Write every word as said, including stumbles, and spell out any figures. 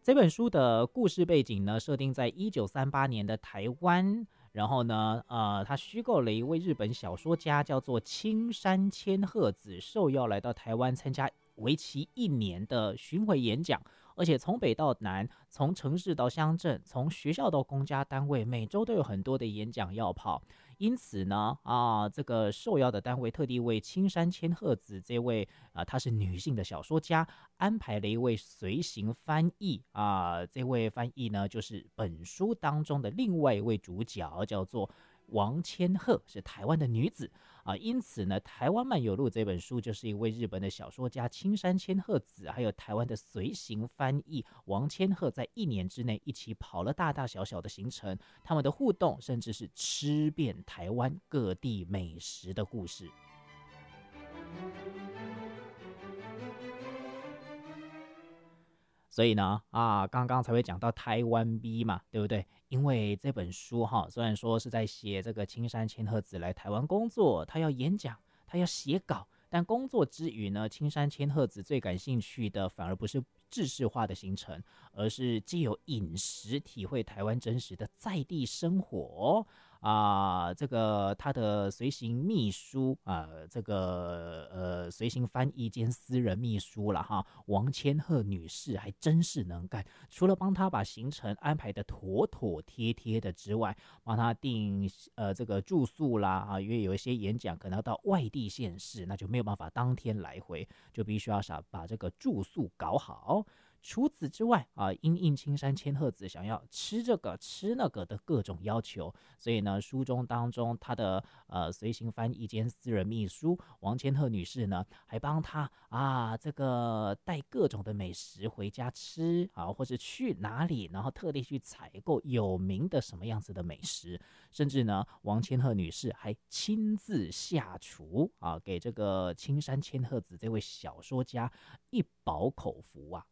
这本书的故事背景呢，设定在一九三八年的台湾。然后呢，呃，他虚构了一位日本小说家，叫做青山千鹤子，受邀来到台湾参加为期一年的巡回演讲，而且从北到南，从城市到乡镇，从学校到公家单位，每周都有很多的演讲要跑。因此呢，啊，这个受邀的单位特地为青山千鹤子这位啊，她是女性的小说家，安排了一位随行翻译啊。这位翻译呢，就是本书当中的另外一位主角，叫做王千鹤，是台湾的女子啊。因此呢，《台湾漫游录》这本书就是一位日本的小说家青山千鹤子，还有台湾的随行翻译王千鹤，在一年之内一起跑了大大小小的行程，他们的互动，甚至是吃遍台湾各地美食的故事。所以呢，啊，刚刚才会讲到台湾 B 嘛，对不对？因为这本书哈，虽然说是在写这个青山千鹤子来台湾工作，他要演讲，他要写稿，但工作之余呢，青山千鹤子最感兴趣的反而不是制式化的行程，而是藉由饮食体会台湾真实的在地生活。啊，这个他的随行秘书啊，这个呃随行翻译兼私人秘书了哈，王千鹤女士还真是能干。除了帮他把行程安排的妥妥帖帖的之外，帮他订呃这个住宿啦啊，因为有一些演讲可能要到外地县市，那就没有办法当天来回，就必须要把把这个住宿搞好。除此之外啊，因应青山千鹤子想要吃这个吃那个的各种要求，所以呢，书中当中他的呃随行翻译兼私人秘书王千鹤女士呢，还帮他啊这个带各种的美食回家吃啊，或是去哪里，然后特地去采购有名的什么样子的美食，甚至呢，王千鹤女士还亲自下厨啊，给这个青山千鹤子这位小说家一饱口福啊。